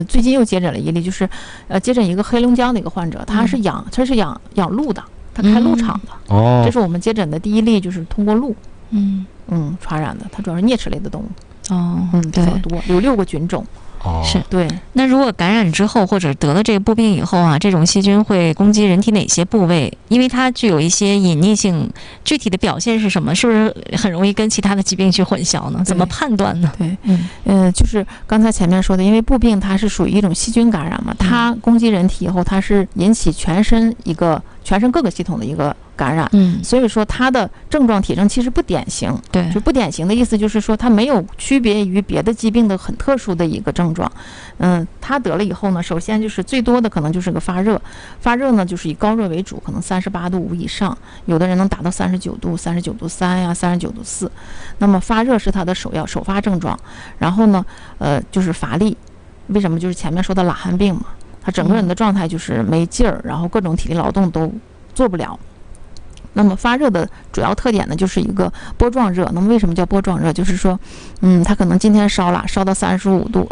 最近又接诊了一例，就是接诊一个黑龙江的一个患者，他是养鹿的，他开鹿场的。这是我们接诊的第一例，就是通过鹿传染的，它主要是啮齿类的动物。比较多，有6个菌种。 是对。 那如果感染之后或者得了这个布病以后啊，这种细菌会攻击人体哪些部位？因为它具有一些隐匿性，具体的表现是什么？是不是很容易跟其他的疾病去混淆呢？怎么判断呢？ 对，就是刚才前面说的，因为布病它是属于一种细菌感染嘛，它攻击人体以后，它是引起全身各个系统的一个感染，所以说它的症状体征其实不典型。 对， 就不典型的意思就是说它没有区别于别的疾病的很特殊的一个症状。它得了以后呢，首先就是最多的可能就是个发热呢就是以高热为主，可能38度5以上，有的人能达到39度、39度3呀、39度4。那么发热是它的首发症状，然后呢，就是乏力。为什么？就是前面说的懒汉病嘛，他整个人的状态就是没劲儿，然后各种体力劳动都做不了。那么发热的主要特点呢，就是一个波状热。那么为什么叫波状热？就是说，他可能今天烧到38度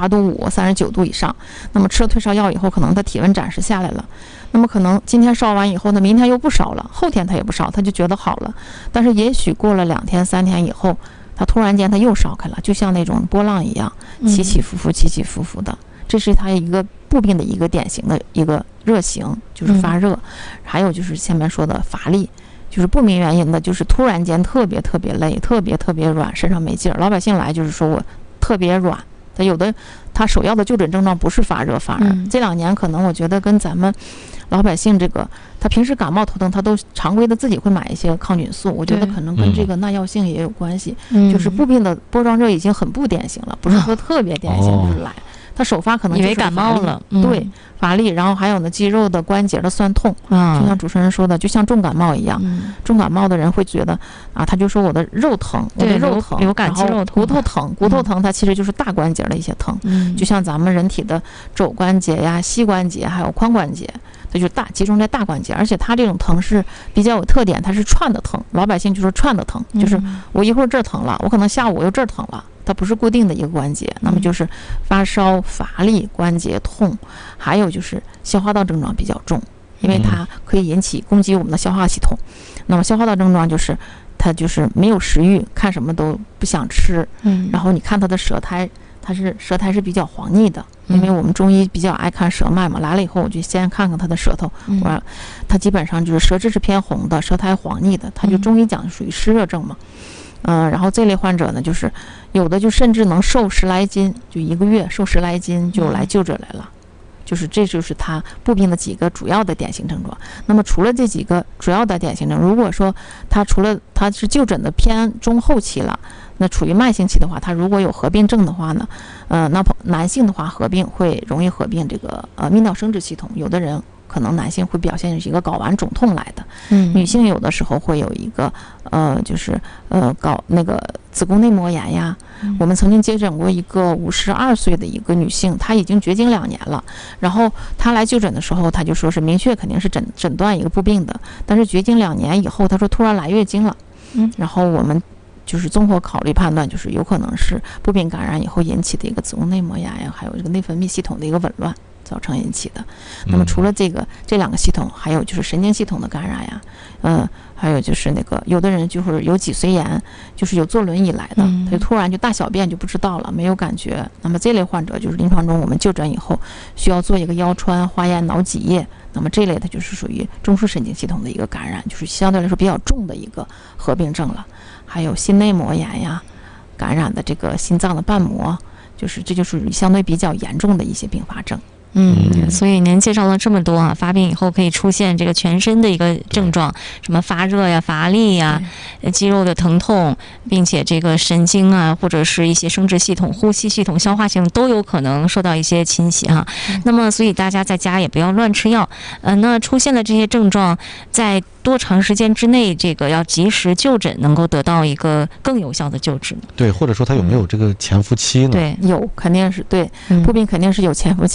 5、39度以上，那么吃了退烧药以后，可能他体温暂时下来了。那么可能今天烧完以后呢，明天又不烧了，后天他也不烧，他就觉得好了。但是也许过了2天3天以后，他突然间他又烧开了，就像那种波浪一样，起起伏伏的。这是它一个布病的一个典型的一个热型，就是发热。还有就是前面说的乏力，就是不明原因的，就是突然间特别累，特别软，身上没劲儿。老百姓来就是说我特别软，他首要的就诊症状不是发热，反而这2年可能我觉得跟咱们老百姓他平时感冒头疼，他都常规的自己会买一些抗菌素，我觉得可能跟这个耐药性也有关系。就是布病的波状热已经很不典型了，不是说特别典型就是来。他首发可能就是以为感冒了， 对，乏力，然后还有呢肌肉的关节的酸痛，就像主持人说的，就像重感冒一样。重感冒的人会觉得他就说我的肉疼， 流感肌肉痛，骨头疼，它其实就是大关节的一些疼，就像咱们人体的肘关节呀、膝关节还有髋关节。它就集中在大关节，而且它这种疼是比较有特点，它是串的疼。老百姓就说串的疼，就是我一会儿这儿疼了，我可能下午又这儿疼了，它不是固定的一个关节。那么就是发烧、乏力、关节痛，还有就是消化道症状比较重，因为它可以攻击我们的消化系统。那么消化道症状就是它就是没有食欲，看什么都不想吃，然后你看它的舌苔是比较黄腻的，因为我们中医比较爱看舌脉嘛。来了以后，我就先看看他的舌头，他基本上就是舌质是偏红的，舌苔黄腻的，他就中医讲属于湿热症嘛。然后这类患者呢，就是有的就甚至能瘦10来斤，就1个月瘦10来斤就来就诊来了。这就是他布病的几个主要的典型症状。那么除了这几个主要的典型症，如果说他是就诊的偏中后期了，那处于慢性期的话，他如果有合并症的话呢，那男性的话容易合并这个泌尿生殖系统，有的人可能男性会表现一个睾丸肿痛来的，女性有的时候会有一个搞那个子宫内膜炎呀。我们曾经接诊过一个52岁的一个女性，她已经绝经2年了，然后她来就诊的时候，她就说是明确肯定是诊断一个布病的，但是绝经2年以后，她说突然来月经了，然后我们就是综合考虑判断，就是有可能是布病感染以后引起的一个子宫内膜炎呀，还有这个内分泌系统的一个紊乱造成引起的。那么除了这2个系统，还有就是神经系统的感染呀，还有就是那个有的人就是有脊髓炎，就是有坐轮椅来的，他就突然就大小便就不知道了，没有感觉。那么这类患者就是临床中我们就诊以后需要做一个腰穿、化验脑脊液。那么这类它就是属于中枢神经系统的一个感染，就是相对来说比较重的一个合并症了。还有心内膜炎呀，感染的这个心脏的瓣膜，这就属于相对比较严重的一些并发症。 所以您介绍了这么多啊，发病以后可以出现这个全身的一个症状，什么发热呀、乏力呀、肌肉的疼痛，并且这个神经啊，或者是一些生殖系统、呼吸系统、消化系统都有可能受到一些侵袭哈。那么，所以大家在家也不要乱吃药。那出现了这些症状，在多长时间之内，这个要及时就诊，能够得到一个更有效的救治呢？ 对，或者说他有没有这个潜伏期呢？ 对，有，肯定是对。布病肯定是有潜伏期，所有的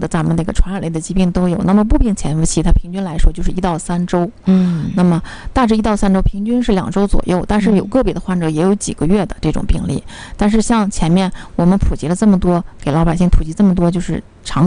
咱们那个传染类的疾病都有。那么不病潜伏期它平均来说就是1到3周，那么大致1到3周，平均是2周左右，但是有个别的患者也有几个月的这种病例。但是像前面我们普及了这么多，给老百姓普及这么多就是常